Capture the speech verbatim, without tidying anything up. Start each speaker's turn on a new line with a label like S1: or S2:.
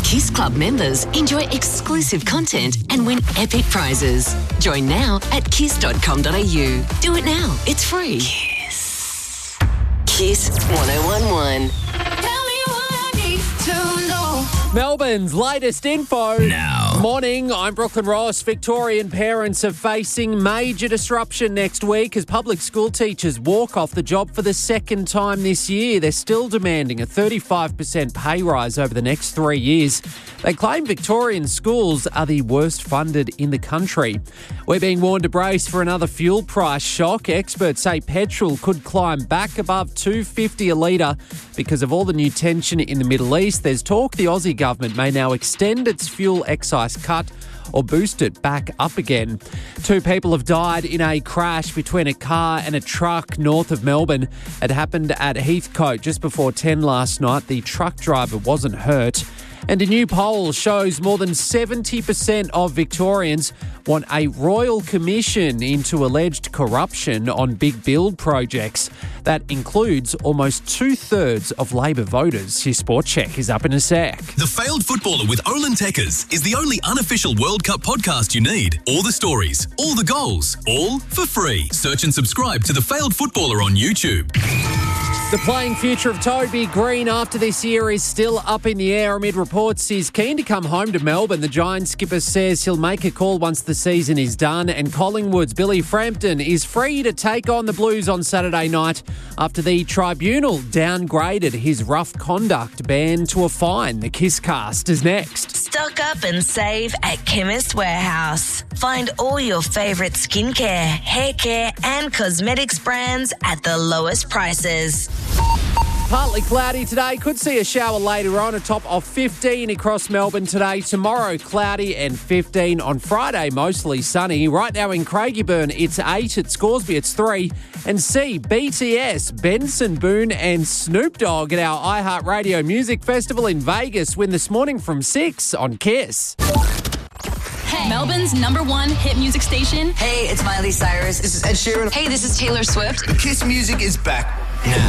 S1: Kiss Club members enjoy exclusive content and win epic prizes. Join now at kiss dot com dot a u. Do it now. It's free. Kiss. Kiss one oh one one.
S2: Tell me what I need to know.
S3: Melbourne's latest info.
S4: Now.
S3: Morning, I'm Brooklyn Ross. Victorian parents are facing major disruption next week as public school teachers walk off the job for the second time this year. They're still demanding a thirty-five percent pay rise over the next three years. They claim Victorian schools are the worst funded in the country. We're being warned to brace for another fuel price shock. Experts say petrol could climb back above two dollars fifty a litre because of all the new tension in the Middle East. There's talk the Aussie government may now extend its fuel excise cut or boost it back up again. Two people have died in a crash between a car and a truck north of Melbourne. It happened at Heathcote just before ten last night. The truck driver wasn't hurt. And a new poll shows more than seventy percent of Victorians want a royal commission into alleged corruption on big build projects. That includes almost two-thirds of Labor voters. Your Sport Check is up in a sec.
S4: The Failed Footballer with Olin Tekkers is the only unofficial World Cup podcast you need. All the stories, all the goals, all for free. Search and subscribe to The Failed Footballer on YouTube.
S3: The playing future of Toby Green after this year is still up in the air amid reports he's keen to come home to Melbourne. The Giants skipper says he'll make a call once the season is done, and Collingwood's Billy Frampton is free to take on the Blues on Saturday night after the tribunal downgraded his rough conduct ban to a fine. The Kiss Cast is next.
S5: Stock up and save at Chemist Warehouse. Find all your favourite skincare, hair care and cosmetics brands at the lowest prices.
S3: Partly cloudy today. Could see a shower later on. A top of fifteen across Melbourne today. Tomorrow, cloudy and fifteen. On Friday, mostly sunny. Right now in Craigieburn, it's eight. At Scoresby, it's three. And see B T S, Benson Boone and Snoop Dogg at our iHeartRadio Music Festival in Vegas. Win this morning from six on Kiss.
S6: Hey. Melbourne's number one hit music station.
S7: Hey, it's Miley Cyrus.
S8: This is Ed Sheeran.
S6: Hey, this is Taylor Swift.
S8: Kiss Music is back now.